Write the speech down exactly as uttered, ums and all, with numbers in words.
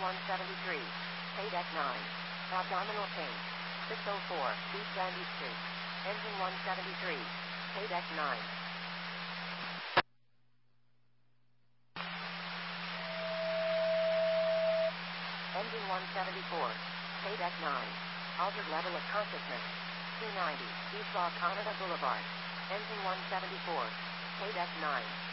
one seventy-three. Paydeck nine. Abdominal pain. six oh four, East Sandy Street. Engine one seventy-three. Paydeck nine. Engine one seventy-four. Paydeck nine. Altered level of consciousness. two ninety, East La Canada Boulevard. Engine one seventy-four. Paydeck nine.